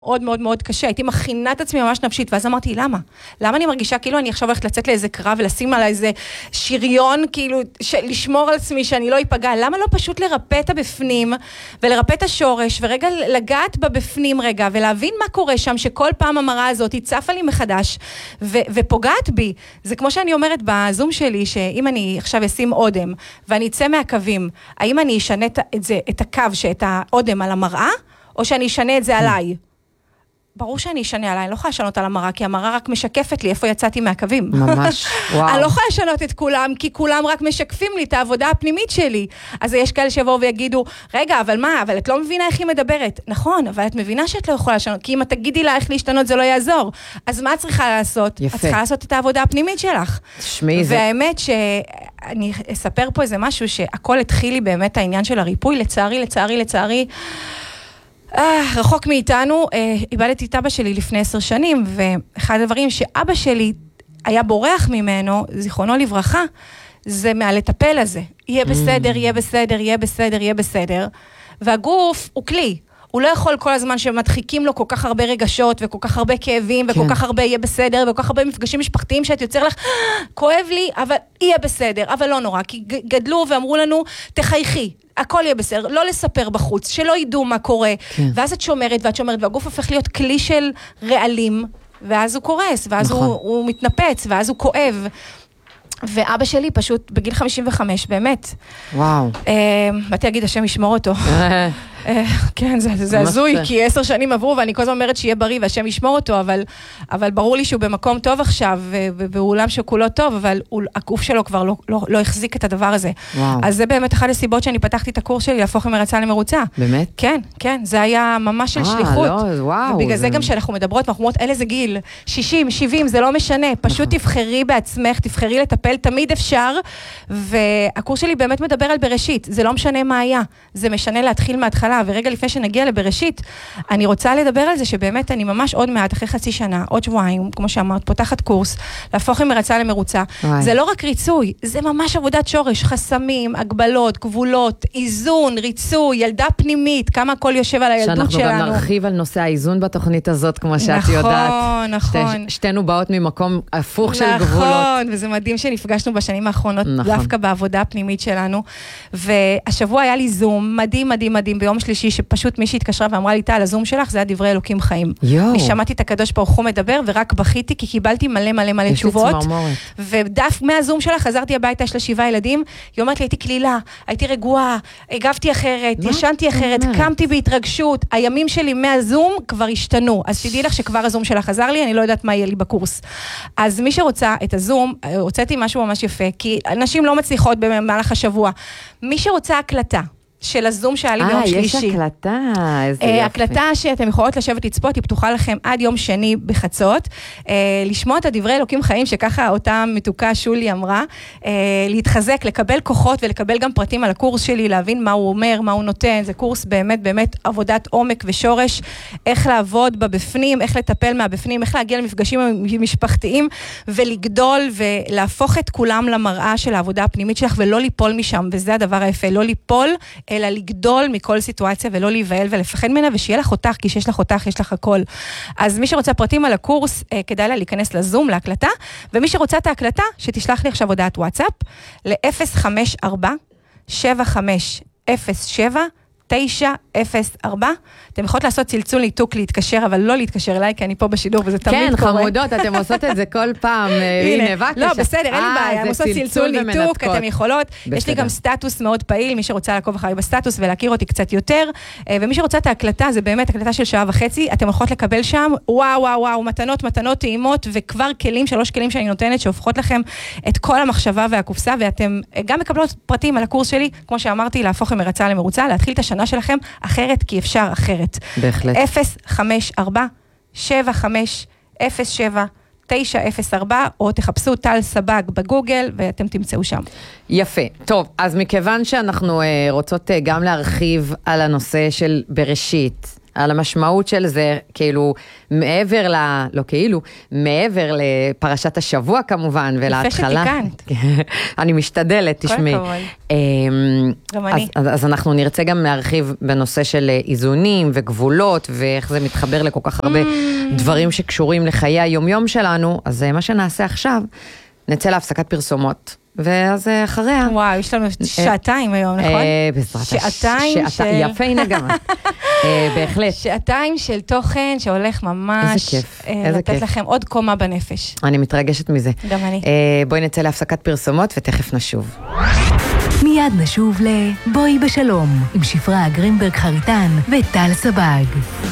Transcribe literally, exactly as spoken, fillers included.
מאוד מאוד מאוד קשה, הייתי מכינה את עצמי ממש נפשית, ואז אמרתי, למה? למה אני מרגישה כאילו אני עכשיו הולכת לצאת לאיזה קרב, ולשים על איזה שריון, כאילו, לשמור על עצמי שאני לא ייפגע, למה לא פשוט לרפא את הבפנים, ולרפא את השורש, ורגע לגעת בבפנים רגע, ולהבין מה קורה שם, שכל פעם המראה הזאת היא צפה לי מחדש, ו- ופוגעת בי. זה כמו שאני אומרת בזום שלי, שאם אני עכשיו אשים אודם, ואני אצא מהקווים, האם אני אשנה את זה, את הקו, שאת האודם על המראה, או שאני אשנה את זה עליי? ברור שאני אשנה עליי, אני לא יכולה לשנות על המראה, כי המראה רק משקפת לי איפה יצאתי מהקווים. ממש, וואו. אני לא יכולה לשנות את כולם, כי כולם רק משקפים לי את העבודה הפנימית שלי. אז יש כאלה שיבואו ויגידו, רגע, אבל מה, אבל את לא מבינה איך היא מדברת. נכון, אבל את מבינה שאת לא יכולה לשנות, כי אם את תגידי לה איך להשתנות זה לא יעזור. אז מה את צריכה לעשות? יפה. את צריכה לעשות את העבודה הפנימית שלך. שמי זה. והאמת שאני אספר פה איזה משהו, שהכל התחיל לי באמת העניין של הריפוי, לצערי, לצערי, לצערי, אה, רחוק מאיתנו, אה, איבדתי את אבא שלי לפני עשר שנים, ואחד הדברים שאבא שלי היה בורח ממנו, זיכרונו לברכה, זה מהלטפל הזה. יהיה בסדר, יהיה בסדר, יהיה בסדר, יהיה בסדר. והגוף הוא כלי. הוא לא יכול כל הזמן שמדחיקים לו כל כך הרבה רגשות, וכל כך הרבה כאבים, וכל כך הרבה יהיה בסדר, וכל כך הרבה מפגשים משפחתיים שאת יוצר לך, כואב לי, אבל יהיה בסדר, אבל לא נורא, כי גדלו ואמרו לנו, תחייכי, הכל יהיה בסדר, לא לספר בחוץ, שלא ידעו מה קורה, ואז את שומרת ואת שומרת, והגוף הופך להיות כלי של רעלים, ואז הוא קורס, ואז הוא, הוא מתנפץ, ואז הוא כואב. ואבא שלי פשוט בגיל חמישים וחמש, באמת. וואו. באתי להגיד, השם ישמור אותו. כן, זה הזוי, כי עשר שנים עברו, ואני כל הזמן אומרת שיהיה בריא, והשם ישמור אותו, אבל ברור לי שהוא במקום טוב עכשיו, והוא עולם שכולו טוב, אבל הגוף שלו כבר לא החזיק את הדבר הזה. אז זה באמת אחת הסיבות שאני פתחתי את הקורס שלי, להפוך ממרצה למרוצה. באמת? כן, כן, זה היה ממש של שליחות. וואו. ובגלל זה גם שאנחנו מדברות, ואנחנו אומרות, אלה זה גיל, שישים, שבעים, זה לא משנה, פשוט תבחרי בעצמך, תבחרי לטפל, תמיד אפשר, והקורס שלי באמת מדבר על בראשית, זה לא משנה מה היה, זה משנה להתחיל מההתחלה, ורגע לפני שנגיע לבראשית, אני רוצה לדבר על זה שבאמת אני ממש עוד מעט, אחרי חצי שנה, עוד שבועיים, כמו שאמרת, פותחת קורס, להפוך ממרצה למרוצה. זה לא רק ריצוי, זה ממש עבודת שורש, חסמים, הגבלות, גבולות, איזון, ריצוי, ילדה פנימית, כמה הכל יושב על הילדות שלנו. שאנחנו גם נרחיב על נושא האיזון בתוכנית הזאת, כמו שאת יודעת. נכון, נכון. שתינו באות ממקום הפוך של גבולות. נכון, וזה מדהים שנפגשנו בשנים האחרונות, דווקא בעבודה הפנימית שלנו. והשבוע היה לי זום, מדהים, מדהים, מדהים, ביום שלישי, שפשוט מישהי התקשרה ואמרה לי, על הזום שלך, זה היה דברי אלוקים חיים. אני שמעתי את הקדוש ברוך הוא מדבר, ורק בכיתי, כי קיבלתי מלא מלא מלא תשובות. ודף מהזום שלך, חזרתי הביתה, יש לה שבעה ילדים, היא אומרת לי, הייתי כלילה, הייתי רגועה, הגבתי אחרת, ישנתי אחרת, קמתי בהתרגשות, הימים שלי מהזום כבר השתנו. אז תדעי לך שכבר הזום שלך חזר לי, אני לא יודעת מה יהיה לי בקורס. אז מי שרוצה את הזום, הוצאתי משהו ממש יפה, כי אנשים לא מצליחות במהלך השבוע. מי שרוצה הקלטה, של הזום שהיה לי ביום שלישי. אה, יש הקלטה, איזה יופי. הקלטה שאתם יכולות לשבת לצפות, היא פתוחה לכם עד יום שני בחצות, לשמוע את הדברי אלוקים חיים, שככה אותה מתוקה שולי אמרה, להתחזק, לקבל כוחות, ולקבל גם פרטים על הקורס שלי, להבין מה הוא אומר, מה הוא נותן, זה קורס באמת, באמת עבודת עומק ושורש, איך לעבוד בבפנים, איך לטפל מהבפנים, איך להגיע למפגשים משפחתיים, ולגדול ולהפוך את כולם למראה של העבודה הפנימית שלך, ולא ליפול משם, וזה הדבר היפה, לא ליפול, אלא לגדול מכל סיטואציה ולא להיבהל ולפחד ממנה, ושיהיה לך אותך, כי שיש לך אותך, יש לך הכל. אז מי שרוצה פרטים על הקורס, כדאי לה להיכנס לזום, להקלטה, ומי שרוצה את ההקלטה, שתשלח לי עכשיו הודעת וואטסאפ, ל-אפס חמש ארבע שבע חמש אפס שבע תשע אפס ארבע. אתם יכולות לעשות צלצול ניתוק להתקשר, אבל לא להתקשר אליי, כי אני פה בשידור, וזה תמיד כן, קורה. כן, חמודות, אתם עושות את זה כל פעם. הנה, בבקשה. לא, בסדר, אין לי בעיה. הם עושות צלצול ניתוק, אתם יכולות. יש לי גם סטטוס מאוד פעיל, מי שרוצה לעקוב אחרי בסטטוס ולהכיר אותי קצת יותר, ומי שרוצה את ההקלטה, זה באמת הקלטה של שעה וחצי, אתם יכולות לקבל שם, וואו, וואו, וואו, מתנות, מתנות, טעימות, וכבר כלים, שלוש כלים שאני נותנת, שהופכות לכם את כל המחשבה והקופסה, ואתם גם מקבלות פרטים על הקורס שלי, כמו שאמרתי, להפוך ממרצה למרוצה, להתחיל את השנה שלכם אחרת, כי אפשר אחרת. בהחלט. אפס חמש ארבע שבע חמש אפס שבע תשע אפס ארבע, או תחפשו טל סבג בגוגל, ואתם תמצאו שם. יפה. טוב, אז מכיוון שאנחנו רוצות גם להרחיב על הנושא של בראשית, על המשמעות של זה, כאילו, מעבר ל... לא כאילו, מעבר לפרשת השבוע כמובן, ולהתחלה. יפה שתיקנת. אני משתדלת, תשמעי. כל הכבוד. גם אני. אז, אז אנחנו נרצה גם להרחיב בנושא של איזונים וגבולות, ואיך זה מתחבר לכל כך הרבה דברים שקשורים לחיי היומיום שלנו, אז מה שנעשה עכשיו, נצא להפסקת פרסומות. ואז אחריה... וואו, יש לנו שעתיים היום, נכון? בעזרת שעתיים של... יפה, הנה גם. בהחלט. שעתיים של תוכן שהולך ממש... איזה כיף, איזה כיף. לתת לכם עוד קומה בנפש. אני מתרגשת מזה. גם אני. בואי נצא להפסקת פרסומות ותכף נשוב. מיד נשוב לבואי בשלום, עם שפרה גרינברג חריטן וטל סבג.